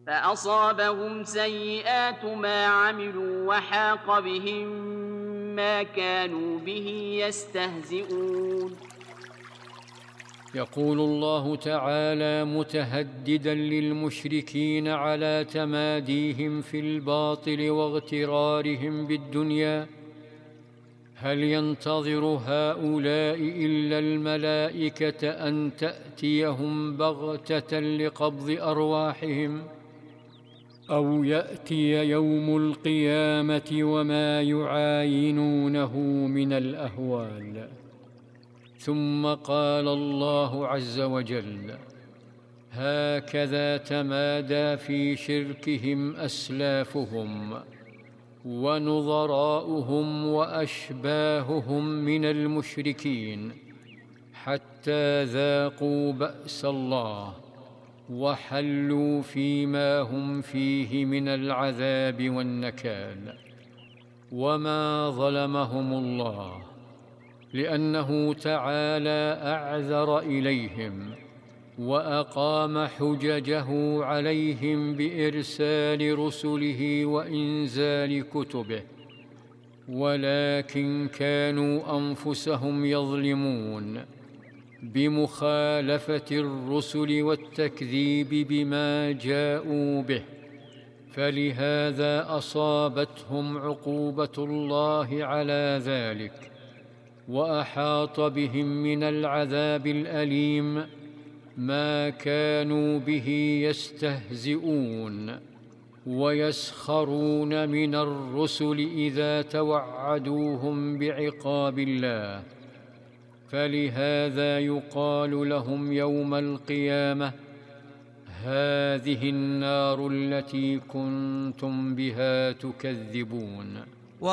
فأصابهم سيئات ما عملوا وحاق بهم ما كانوا به يستهزئون. يقول الله تعالى متهددا للمشركين على تماديهم في الباطل واغترارهم بالدنيا: هل ينتظر هؤلاء إلا الملائكة أن تأتيهم بغتة لقبض أرواحهم، أو يأتي يوم القيامة وما يعاينونه من الأهوال؟ ثم قال الله عز وجل: هكذا تمادى في شركهم أسلافهم ونظراؤهم وأشباههم من المشركين، حتى ذاقوا بأس الله وحلوا فيما هم فيه من العذاب والنكال. وما ظلمهم الله، لأنه تعالى أعذر إليهم وأقام حججه عليهم بإرسال رسله وإنزال كتبه، ولكن كانوا أنفسهم يظلمون بمخالفة الرسل والتكذيب بما جاءوا به، فلهذا أصابتهم عقوبة الله على ذلك، وأحاط بهم من العذاب الأليم ما كانوا به يستهزئون ويسخرون من الرسل إذا توعدوهم بعقاب الله. فلهذا يقال لهم يوم القيامة: هذه النار التي كنتم بها تكذبون.